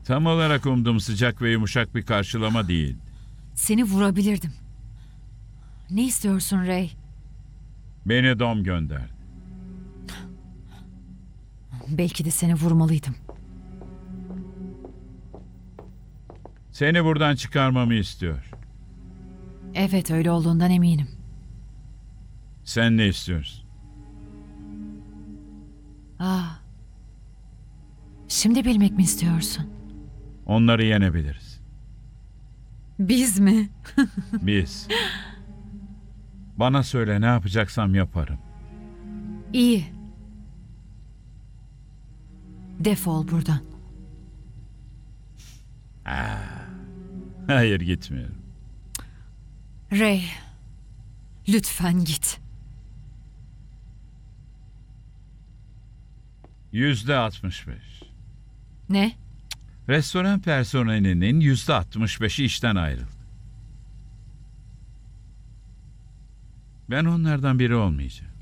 Tam olarak umduğum sıcak ve yumuşak bir karşılama değil. Seni vurabilirdim. Ne istiyorsun Ray? Beni Dom gönderdi. Belki de seni vurmalıydım. Seni buradan çıkarmamı istiyor. Evet, öyle olduğundan eminim. Sen ne istiyorsun? Şimdi bilmek mi istiyorsun? Onları yenebiliriz. Biz mi? Biz. Bana söyle, ne yapacaksam yaparım. İyi. Defol buradan. Hayır, gitmiyorum. Ray, lütfen git. %65. Ne? Restoran personelinin %65'i işten ayrıldı. Ben onlardan biri olmayacağım.